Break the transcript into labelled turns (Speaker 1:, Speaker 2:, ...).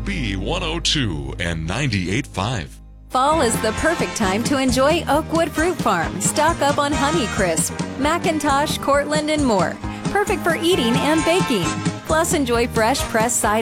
Speaker 1: B102 and 98.5.
Speaker 2: Fall is the perfect time to enjoy Oakwood Fruit Farm. Stock up on Honeycrisp, Macintosh, Cortland, and more. Perfect for eating and baking. Plus, enjoy fresh pressed cider